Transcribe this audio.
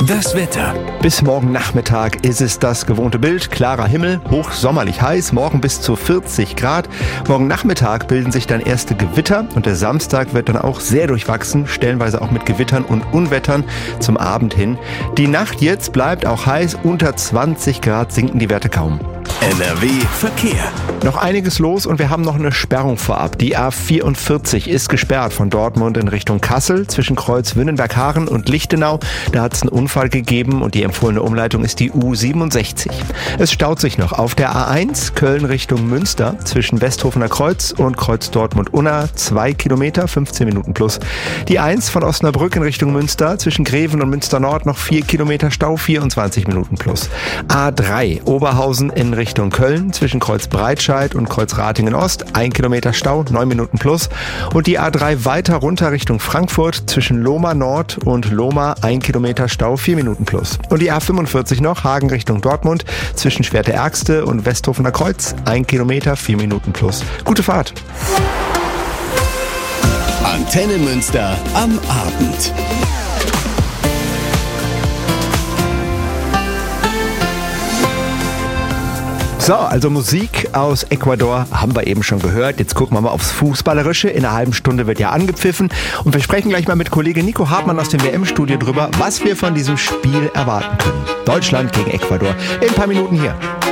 Das Wetter. Bis morgen Nachmittag ist es das gewohnte Bild. Klarer Himmel, hochsommerlich heiß, morgen bis zu 40 Grad. Morgen Nachmittag bilden sich dann erste Gewitter und der Samstag wird dann auch sehr durchwachsen, stellenweise auch mit Gewittern und Unwettern zum Abend hin. Die Nacht jetzt bleibt auch heiß, unter 20 Grad sinken die Werte kaum. NRW Verkehr. Noch einiges los und wir haben noch eine Sperrung vorab. Die A44 ist gesperrt von Dortmund in Richtung Kassel zwischen Kreuz Wünnenberg-Haaren und Lichtenau. Da hat es einen Unfall gegeben und die empfohlene Umleitung ist die U67. Es staut sich noch auf der A1 Köln Richtung Münster zwischen Westhofener Kreuz und Kreuz Dortmund-Unna 2 Kilometer, 15 Minuten plus. Die 1 von Osnabrück in Richtung Münster zwischen Greven und Münster Nord noch 4 Kilometer Stau, 24 Minuten plus. A3 Oberhausen in Richtung Köln zwischen Kreuz Breitscheid und Kreuz Ratingen Ost 1 Kilometer Stau, 9 Minuten plus. Und die A3 weiter runter Richtung Frankfurt zwischen Lohmar Nord und Lohmar 1 Kilometer Stau, 4 Minuten plus. Und die A45 noch Hagen Richtung Dortmund zwischen Schwerte-Ärgste und Westhofener Kreuz 1 Kilometer, 4 Minuten plus. Gute Fahrt! Antenne Münster am Abend. So, also Musik aus Ecuador haben wir eben schon gehört. Jetzt gucken wir mal aufs Fußballerische. In einer halben Stunde wird ja angepfiffen. Und wir sprechen gleich mal mit Kollege Nico Hartmann aus dem WM-Studio drüber, was wir von diesem Spiel erwarten können. Deutschland gegen Ecuador. In ein paar Minuten hier.